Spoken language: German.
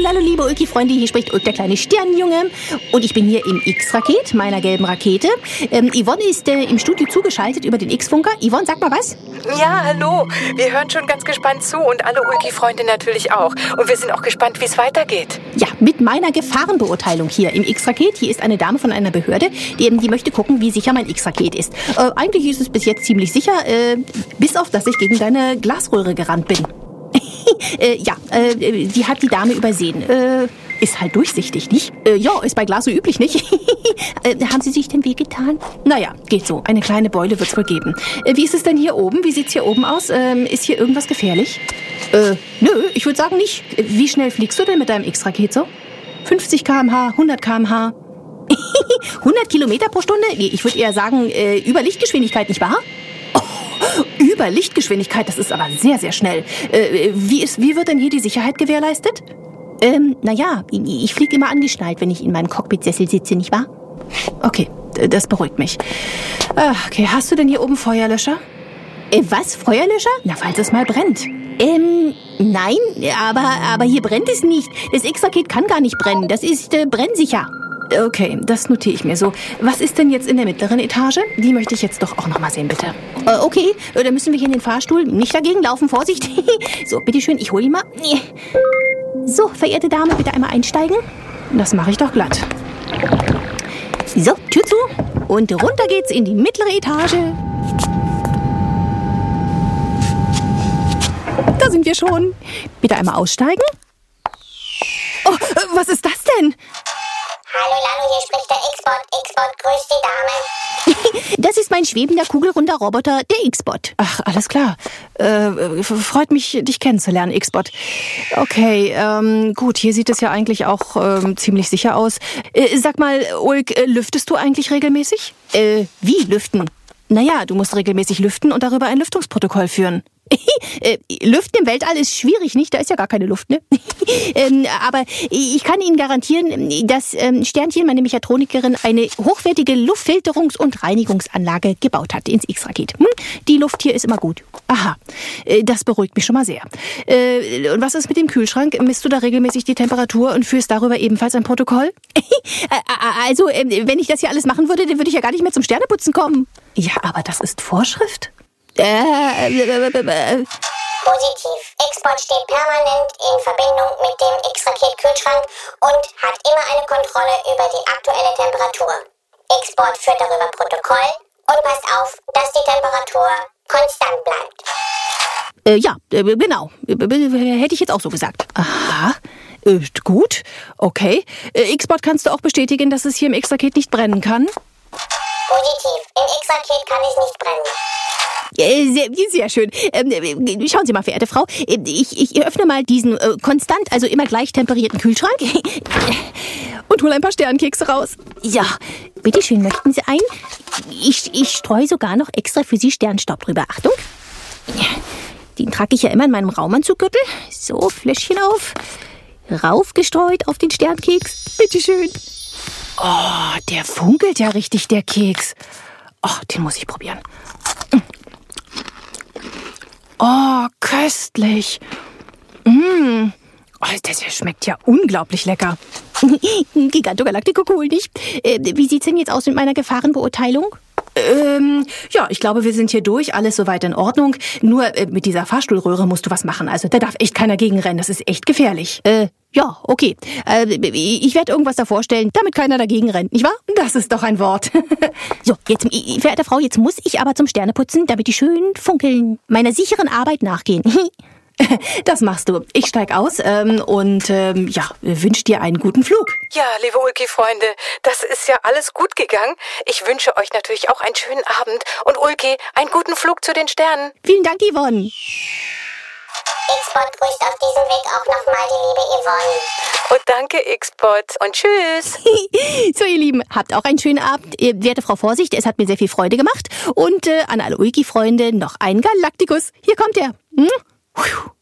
Hallo, liebe Ulki-Freunde, hier spricht Ulk, der kleine Sternenjunge. Und ich bin hier im X-Raket, meiner gelben Rakete. Yvonne ist im Studio zugeschaltet über den X-Funker. Yvonne, sag mal was. Ja, hallo. Wir hören schon ganz gespannt zu und alle Ulki-Freunde natürlich auch. Und wir sind auch gespannt, wie es weitergeht. Ja, mit meiner Gefahrenbeurteilung hier im X-Raket. Hier ist eine Dame von einer Behörde, die möchte gucken, wie sicher mein X-Raket ist. Eigentlich ist es bis jetzt ziemlich sicher, bis auf, dass ich gegen deine Glasröhre gerannt bin. Die hat die Dame übersehen. Ist halt durchsichtig, nicht? Ja, ist bei Glas so üblich, nicht? Haben Sie sich denn wehgetan? Naja, geht so. Eine kleine Beule wird's wohl geben. Wie ist es denn hier oben? Wie sieht's hier oben aus? Ist hier irgendwas gefährlich? Nö, ich würde sagen nicht. Wie schnell fliegst du denn mit deinem X-Raket so? 50 km/h, 100 km/h? 100 Kilometer pro Stunde? Ich würde eher sagen, über Lichtgeschwindigkeit, nicht wahr? Über Lichtgeschwindigkeit, das ist aber sehr, sehr schnell. Wie wird denn hier die Sicherheit gewährleistet? Naja, ich fliege immer angeschnallt, wenn ich in meinem Cockpitsessel sitze, nicht wahr? Okay, das beruhigt mich. Okay, hast du denn hier oben Feuerlöscher? Was, Feuerlöscher? Na, falls es mal brennt. Nein, aber hier brennt es nicht. Das X-Raket kann gar nicht brennen, das ist brennsicher. Okay, das notiere ich mir so. Was ist denn jetzt in der mittleren Etage? Die möchte ich jetzt doch auch noch mal sehen, bitte. Okay, dann müssen wir hier in den Fahrstuhl. Nicht dagegen laufen, Vorsicht. So, bitteschön, ich hole ihn mal. So, verehrte Dame, bitte einmal einsteigen. Das mache ich doch glatt. So, Tür zu. Und runter geht's in die mittlere Etage. Da sind wir schon. Bitte einmal aussteigen. Oh, was ist das denn? Hallo Lalo, hier spricht der X-Bot. X-Bot, grüß die Dame. Das ist mein schwebender, kugelrunder Roboter, der X-Bot. Ach, alles klar. Freut mich, dich kennenzulernen, X-Bot. Okay, gut, hier sieht es ja eigentlich auch ziemlich sicher aus. Sag mal, Ulk, lüftest du eigentlich regelmäßig? Wie lüften? Naja, du musst regelmäßig lüften und darüber ein Lüftungsprotokoll führen. Lüften im Weltall ist schwierig, nicht? Da ist ja gar keine Luft, ne? Aber ich kann Ihnen garantieren, dass Sternchen, meine Mechatronikerin, eine hochwertige Luftfilterungs- und Reinigungsanlage gebaut hat ins X-Raket. Die Luft hier ist immer gut. Aha, das beruhigt mich schon mal sehr. Und was ist mit dem Kühlschrank? Misst du da regelmäßig die Temperatur und führst darüber ebenfalls ein Protokoll? Also, wenn ich das hier alles machen würde, dann würde ich ja gar nicht mehr zum Sterneputzen kommen. Ja, aber das ist Vorschrift. Positiv. X-Bot steht permanent in Verbindung mit dem X-Raket-Kühlschrank und hat immer eine Kontrolle über die aktuelle Temperatur. X-Bot führt darüber Protokoll und passt auf, dass die Temperatur konstant bleibt. Ja, genau. Hätte ich jetzt auch so gesagt. Aha. Gut. Okay. X-Bot, kannst du auch bestätigen, dass es hier im X-Raket nicht brennen kann? Positiv. Im X-Raket kann es nicht brennen. Sehr schön. Schauen Sie mal, verehrte Frau. Ich öffne mal diesen konstant, also immer gleich temperierten Kühlschrank und hole ein paar Sternkekse raus. Ja, bitteschön, möchten Sie einen? Ich streue sogar noch extra für Sie Sternstaub drüber. Achtung. Den trage ich ja immer in meinem Raumanzuggürtel. So, Fläschchen auf. Raufgestreut auf den Sternkeks. Bitteschön. Oh, der funkelt ja richtig, der Keks. Oh, den muss ich probieren. Oh, köstlich. Oh, das schmeckt ja unglaublich lecker. Gigantogalactico cool, nicht? Wie sieht's denn jetzt aus mit meiner Gefahrenbeurteilung? Ja, ich glaube, wir sind hier durch. Alles soweit in Ordnung. Nur mit dieser Fahrstuhlröhre musst du was machen. Also da darf echt keiner gegenrennen. Das ist echt gefährlich. Ja, okay. Ich werde irgendwas davor stellen, damit keiner dagegen rennt, nicht wahr? Das ist doch ein Wort. So, jetzt, verehrte Frau, jetzt muss ich aber zum Sterneputzen, damit die schön funkeln, meiner sicheren Arbeit nachgehen. Das machst du. Ich steig aus und wünsch dir einen guten Flug. Ja, liebe Ulki-Freunde, das ist ja alles gut gegangen. Ich wünsche euch natürlich auch einen schönen Abend und Ulki, einen guten Flug zu den Sternen. Vielen Dank, Yvonne. X-Bot grüßt auf diesem Weg auch nochmal die liebe Yvonne. Und danke, X-Bot. Und tschüss. So, ihr Lieben, habt auch einen schönen Abend. Werte Frau Vorsicht, es hat mir sehr viel Freude gemacht. Und an alle Ulki-Freunde noch einen Galacticus. Hier kommt er.